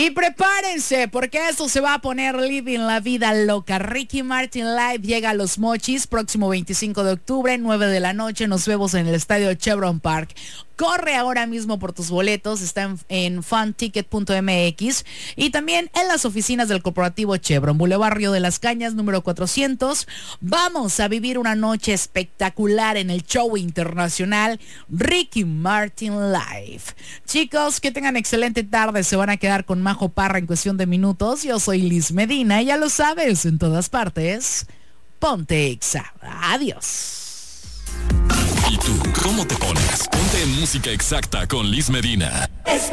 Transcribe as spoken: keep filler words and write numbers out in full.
Y prepárense, porque esto se va a poner living la vida loca. Ricky Martin Live llega a Los Mochis, próximo veinticinco de octubre, nueve de la noche. Nos vemos en el estadio Chevron Park. Corre ahora mismo por tus boletos, está en, en fanticket punto m x y también en las oficinas del corporativo Chevron, Boulevard Río de las Cañas, número cuatrocientos. Vamos a vivir una noche espectacular en el show internacional Ricky Martin Live. Chicos, que tengan excelente tarde, se van a quedar con Majo Parra en cuestión de minutos. Yo soy Liz Medina, ya lo sabes, en todas partes, ponte Exa. Adiós. ¿Y tú, cómo te pones? Ponte en Música Exacta con Liz Medina. Es